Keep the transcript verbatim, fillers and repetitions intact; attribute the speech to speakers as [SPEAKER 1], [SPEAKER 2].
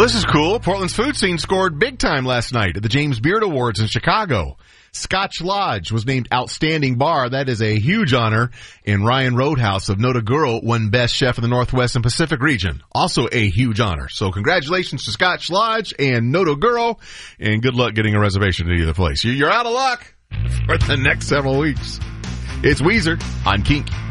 [SPEAKER 1] This is cool. Portland's food scene scored big time last night at the James Beard Awards in Chicago. Scotch Lodge was named Outstanding Bar. That is a huge honor. And Ryan Roadhouse of Notaguro won Best Chef in the Northwest and Pacific region. Also a huge honor. So congratulations to Scotch Lodge and Notaguro, and good luck getting a reservation at either place. You're out of luck for the next several weeks. It's Weezer on Kink.